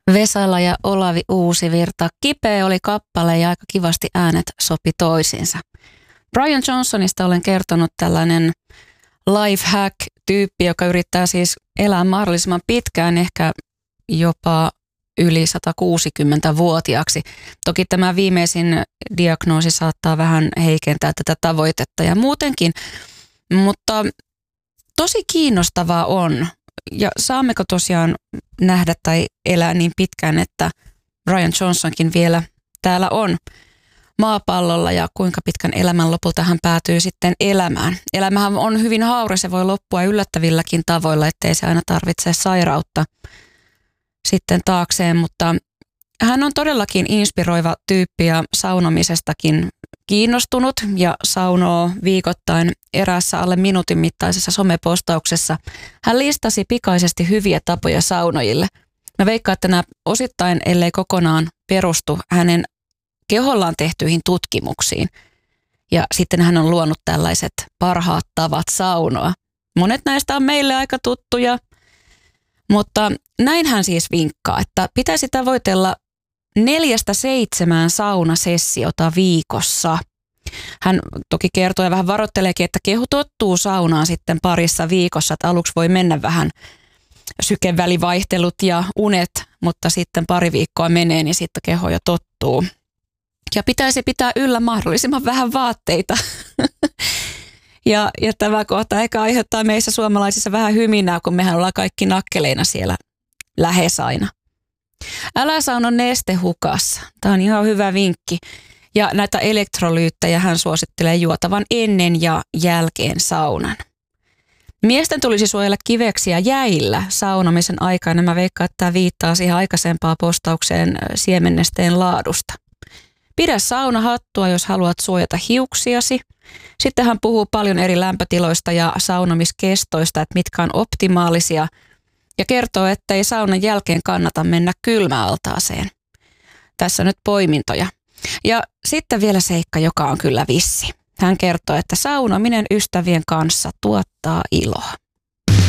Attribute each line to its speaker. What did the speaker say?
Speaker 1: Vesala ja Olavi Uusivirta. Kipeä oli kappale ja aika kivasti äänet sopi toisiinsa. Brian Johnsonista olen kertonut tällainen lifehack-tyyppi, joka yrittää siis elää mahdollisimman pitkään, ehkä jopa yli 160-vuotiaaksi. Toki tämä viimeisin diagnoosi saattaa vähän heikentää tätä tavoitetta ja muutenkin, mutta tosi kiinnostavaa on. Ja saammeko tosiaan nähdä tai elää niin pitkään, että Brian Johnsonkin vielä täällä on maapallolla ja kuinka pitkän elämän lopulta hän päätyy sitten elämään. Elämähän on hyvin hauras, se voi loppua yllättävilläkin tavoilla, ettei se aina tarvitse sairautta sitten taakseen, mutta hän on todellakin inspiroiva tyyppi ja saunomisestakin kiinnostunut ja saunoo viikoittain eräässä alle minuutin mittaisessa somepostauksessa. Hän listasi pikaisesti hyviä tapoja saunojille. Mä veikkaan, että nämä osittain, ellei kokonaan perustu hänen kehollaan tehtyihin tutkimuksiin. Ja sitten hän on luonut tällaiset parhaat tavat saunoa. Monet näistä on meille aika tuttuja, mutta näin hän siis vinkkaa, että pitäisi tavoitella 4-7 saunasessiota viikossa. Hän toki kertoo ja vähän varoitteleekin, että keho tottuu saunaan sitten parissa viikossa, että aluksi voi mennä vähän sykevälivaihtelut ja unet, mutta sitten pari viikkoa menee, niin sitten keho jo tottuu. Ja pitäisi pitää yllä mahdollisimman vähän vaatteita. Ja tämä kohta ehkä aiheuttaa meissä suomalaisissa vähän hyminää, kun mehän ollaan kaikki nakkeleina siellä lähes aina. Älä sauno nestehukassa. Tämä on ihan hyvä vinkki. Ja näitä elektrolyyttejä hän suosittelee juotavan ennen ja jälkeen saunan. Miesten tulisi suojella kiveksiä jäillä saunomisen aikana. Mä veikkaan, että tämä viittaa siihen aikaisempaan postaukseen siemennesteen laadusta. Pidä saunahattua, jos haluat suojata hiuksiasi. Sitten hän puhuu paljon eri lämpötiloista ja saunomiskestoista, että mitkä on optimaalisia. Ja kertoo, että ei saunan jälkeen kannata mennä kylmäaltaaseen. Tässä nyt poimintoja. Ja sitten vielä seikka, joka on kyllä vissi. Hän kertoo, että saunominen ystävien kanssa tuottaa iloa.